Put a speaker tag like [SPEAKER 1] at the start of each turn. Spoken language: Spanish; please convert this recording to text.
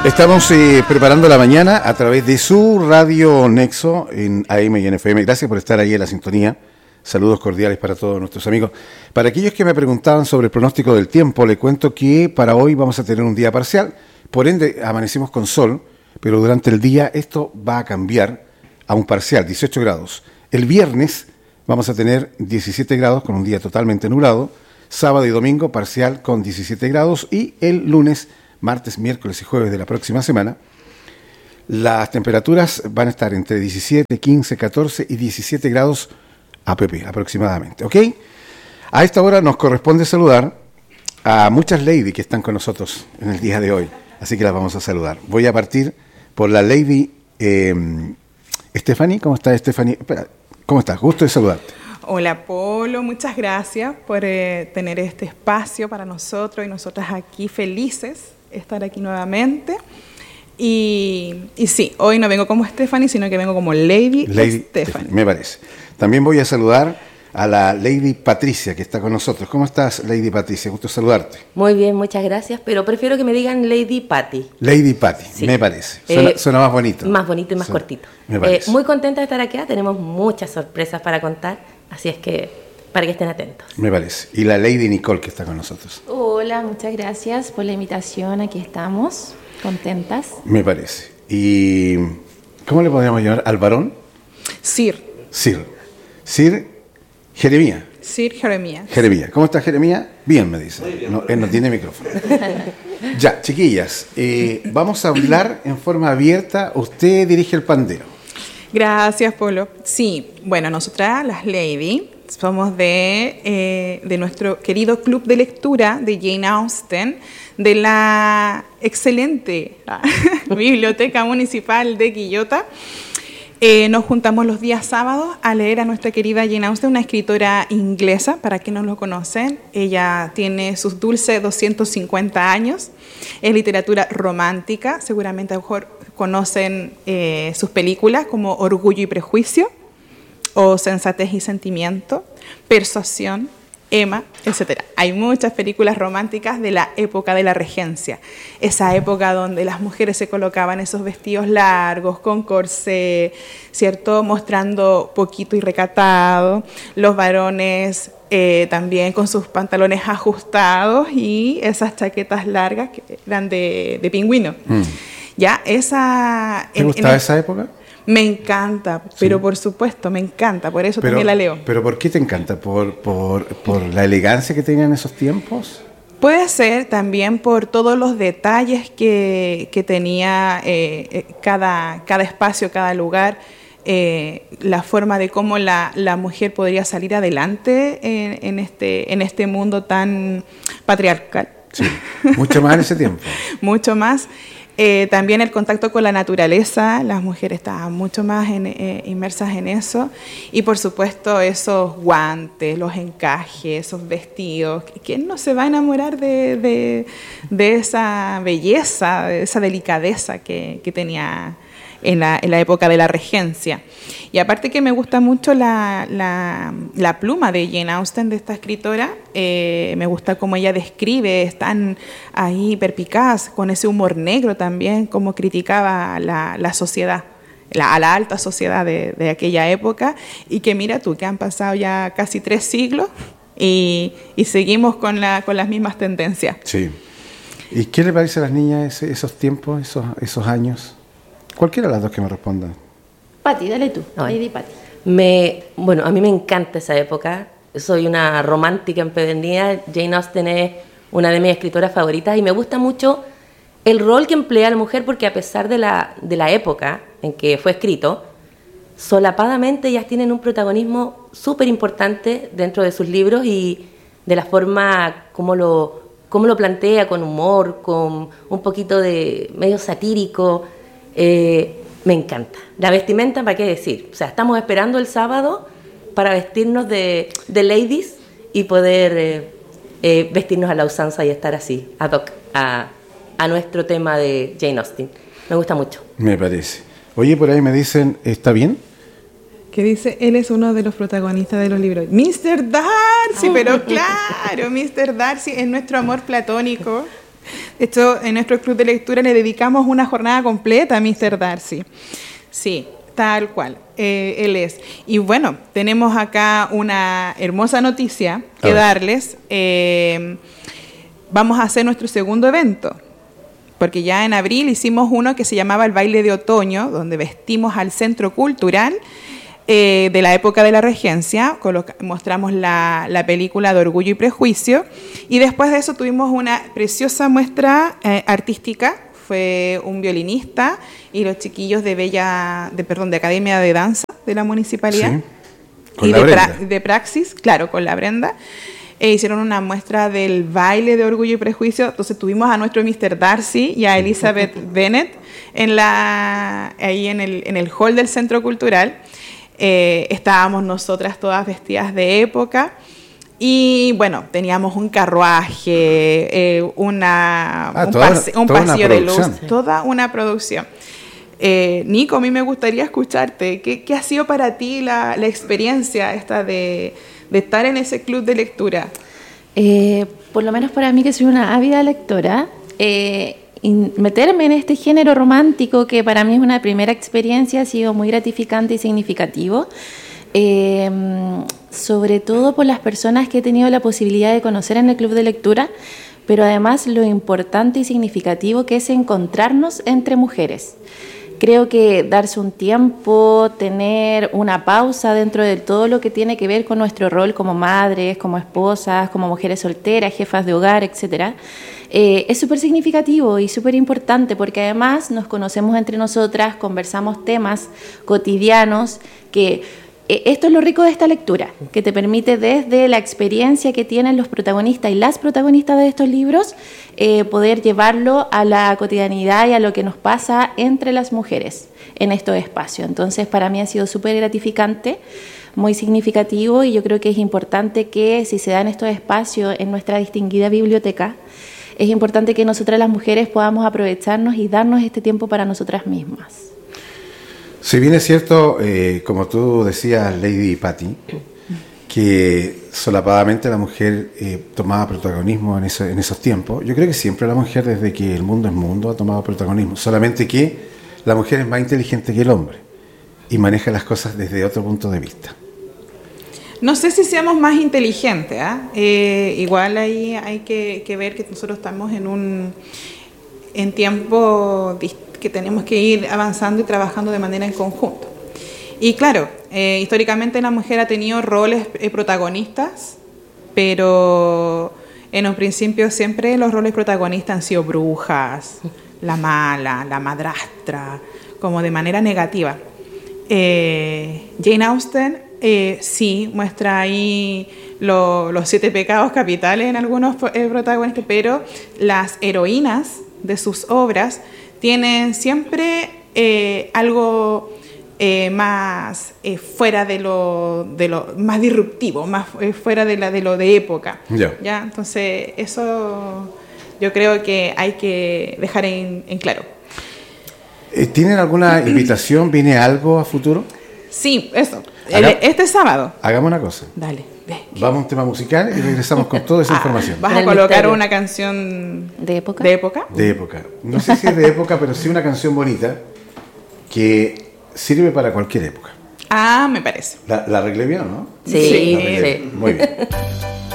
[SPEAKER 1] Estamos preparando la mañana a través de su Radio Nexo en AM y en FM. Gracias por estar ahí en la sintonía. Saludos cordiales para todos nuestros amigos. Para aquellos que me preguntaban sobre el pronóstico del tiempo, le cuento que para hoy vamos a tener un día parcial. Por ende, amanecimos con sol, pero durante el día esto va a cambiar a un parcial, 18 grados. El viernes vamos a tener 17 grados con un día totalmente nublado. Sábado y domingo parcial con 17 grados. Y el lunes, martes, miércoles y jueves de la próxima semana, las temperaturas van a estar entre 17, 15, 14 y 17 grados APP aproximadamente, ¿ok? A esta hora nos corresponde saludar a muchas lady que están con nosotros en el día de hoy, así que las vamos a saludar. Voy a partir por la lady Stephanie. ¿Cómo está, Stephanie? Espera, ¿cómo estás? Gusto de saludarte.
[SPEAKER 2] Hola, Polo, muchas gracias por tener este espacio para nosotros y nosotras aquí felices de estar aquí nuevamente. Y sí, hoy no vengo como Stephanie, sino que vengo como Lady Stephanie.
[SPEAKER 1] Me parece. También voy a saludar a la Lady Patricia, que está con nosotros. ¿Cómo estás, Lady Patricia? Gusto saludarte.
[SPEAKER 3] Muy bien, muchas gracias, pero prefiero que me digan Lady Patty.
[SPEAKER 1] Lady Patty, sí. Me parece. Suena más bonito.
[SPEAKER 3] Más bonito y más cortito.
[SPEAKER 1] Me parece.
[SPEAKER 3] Muy contenta de estar aquí. Tenemos muchas sorpresas para contar, así es que para que estén atentos.
[SPEAKER 1] Me parece. Y la Lady Nicole, que está con nosotros.
[SPEAKER 4] Hola, muchas gracias por la invitación. Aquí estamos, contentas.
[SPEAKER 1] Me parece. ¿Y cómo le podríamos llamar al varón?
[SPEAKER 2] Sir
[SPEAKER 1] Jeremías.
[SPEAKER 2] Sir Jeremías.
[SPEAKER 1] Jeremías. ¿Cómo está Jeremías? Bien, me dice. No, él no tiene micrófono. Ya, chiquillas, vamos a hablar en forma abierta. Usted dirige el pandero.
[SPEAKER 2] Gracias, Polo. Sí, bueno, nosotras, las Lady, somos de nuestro querido club de lectura de Jane Austen, de la excelente Biblioteca Municipal de Quillota. Nos juntamos los días sábados a leer a nuestra querida Jane Austen, una escritora inglesa, para quienes no lo conocen. Ella tiene sus dulces 250 años, es literatura romántica, seguramente a lo mejor conocen sus películas como Orgullo y Prejuicio, o Sensatez y Sentimiento, Persuasión, Emma, etc. Hay muchas películas románticas de la época de la regencia, esa época donde las mujeres se colocaban esos vestidos largos, con corsé, ¿cierto?, mostrando poquito y recatado, los varones también con sus pantalones ajustados y esas chaquetas largas que eran de pingüino. ¿Ya?
[SPEAKER 1] ¿Te gustaba esa época?
[SPEAKER 2] Me encanta, pero sí, por supuesto, me encanta, por eso también la leo.
[SPEAKER 1] ¿Pero por qué te encanta? ¿Por la elegancia que tenían esos tiempos?
[SPEAKER 2] Puede ser también por todos los detalles que tenía cada espacio, cada lugar, la forma de cómo la mujer podría salir adelante en este mundo tan patriarcal.
[SPEAKER 1] Sí, mucho más en ese tiempo.
[SPEAKER 2] Mucho más. También el contacto con la naturaleza, las mujeres estaban mucho más inmersas en eso, y por supuesto esos guantes, los encajes, esos vestidos. ¿Quién no se va a enamorar de esa belleza, de esa delicadeza que tenía en la época de la regencia? Y aparte que me gusta mucho la pluma de Jane Austen, de esta escritora, me gusta cómo ella describe, es tan ahí perspicaz, con ese humor negro también, cómo criticaba la sociedad, a la alta sociedad de aquella época, y que mira tú, que han pasado ya casi 3 siglos y seguimos con las mismas tendencias.
[SPEAKER 1] Sí. ¿Y qué le parece a las niñas esos tiempos, esos años? Cualquiera de las dos que me respondan.
[SPEAKER 4] Pati, dale tú. Lady Pati.
[SPEAKER 3] Bueno, a mí me encanta esa época. Soy una romántica empedernida. Jane Austen es una de mis escritoras favoritas y me gusta mucho el rol que emplea la mujer, porque a pesar de la época en que fue escrito, solapadamente ellas tienen un protagonismo súper importante dentro de sus libros, y de la forma como lo plantea, con humor, con un poquito de medio satírico. Me encanta. La vestimenta, ¿para qué decir? O sea, estamos esperando el sábado para vestirnos de ladies y poder vestirnos a la usanza y estar así, ad hoc, a nuestro tema de Jane Austen. Me gusta mucho.
[SPEAKER 1] Me parece. Oye, por ahí me dicen, ¿está bien?
[SPEAKER 2] Que dice, él es uno de los protagonistas de los libros. Mr. Darcy, pero claro, Mr. Darcy es nuestro amor platónico. De hecho, en nuestro club de lectura le dedicamos una jornada completa a Mr. Darcy. Sí, tal cual, él es. Y bueno, tenemos acá una hermosa noticia que darles. Vamos a hacer nuestro segundo evento, porque ya en abril hicimos uno que se llamaba el Baile de Otoño, donde vestimos al Centro Cultural de la época de la Regencia, mostramos la película de Orgullo y Prejuicio, y después de eso tuvimos una preciosa muestra artística. Fue un violinista y los chiquillos de Academia de Danza de la Municipalidad,
[SPEAKER 1] Sí, con
[SPEAKER 2] y
[SPEAKER 1] la Brenda.
[SPEAKER 2] de Praxis, claro, con la Brenda. Hicieron una muestra del baile de Orgullo y Prejuicio. Entonces tuvimos a nuestro Mr. Darcy y a Elizabeth Bennet ahí en el hall del Centro Cultural. Estábamos nosotras todas vestidas de época. Y bueno, teníamos un carruaje, un pasillo de luz, toda una producción. Nico, a mí me gustaría escucharte. ¿Qué ha sido para ti la experiencia esta de estar en ese club de lectura?
[SPEAKER 4] Por lo menos para mí, que soy una ávida lectora, meterme en este género romántico, que para mí es una primera experiencia, ha sido muy gratificante y significativo. Sobre todo por las personas que he tenido la posibilidad de conocer en el club de lectura, pero además lo importante y significativo que es encontrarnos entre mujeres. Creo que darse un tiempo, tener una pausa dentro de todo lo que tiene que ver con nuestro rol como madres, como esposas, como mujeres solteras, jefas de hogar, etcétera, es súper significativo y súper importante, porque además nos conocemos entre nosotras, conversamos temas cotidianos que... Esto es lo rico de esta lectura, que te permite, desde la experiencia que tienen los protagonistas y las protagonistas de estos libros, poder llevarlo a la cotidianidad y a lo que nos pasa entre las mujeres en estos espacios. Entonces, para mí ha sido súper gratificante, muy significativo, y yo creo que es importante que, si se dan estos espacios en nuestra distinguida biblioteca, es importante que nosotras las mujeres podamos aprovecharnos y darnos este tiempo para nosotras mismas.
[SPEAKER 1] Si bien es cierto, como tú decías, Lady Patty, que solapadamente la mujer tomaba protagonismo en esos tiempos, yo creo que siempre la mujer, desde que el mundo es mundo, ha tomado protagonismo, solamente que la mujer es más inteligente que el hombre y maneja las cosas desde otro punto de vista.
[SPEAKER 2] No sé si seamos más inteligentes, igual ahí hay que ver que nosotros estamos en tiempo que tenemos que ir avanzando y trabajando de manera en conjunto. Y claro, históricamente la mujer ha tenido roles protagonistas, pero en un principio siempre los roles protagonistas han sido brujas, la mala, la madrastra, como de manera negativa. Jane Austen sí muestra ahí los 7 pecados capitales en algunos protagonistas, pero las heroínas de sus obras tienen siempre algo más fuera de lo más disruptivo, más fuera de lo de época. ¿Ya? Entonces, eso yo creo que hay que dejar en claro.
[SPEAKER 1] ¿Tienen alguna invitación? ¿Viene algo a futuro?
[SPEAKER 2] Sí, eso. Este sábado.
[SPEAKER 1] Hagamos una cosa.
[SPEAKER 2] Dale.
[SPEAKER 1] Vamos a un tema musical y regresamos con toda esa información.
[SPEAKER 2] ¿Vas a colocar una canción
[SPEAKER 4] de época?
[SPEAKER 2] ¿De época?
[SPEAKER 1] De época. No sé si es de época, pero sí una canción bonita que sirve para cualquier época.
[SPEAKER 2] Me parece.
[SPEAKER 1] ¿La arreglé bien o no?
[SPEAKER 3] Sí.
[SPEAKER 1] Muy bien.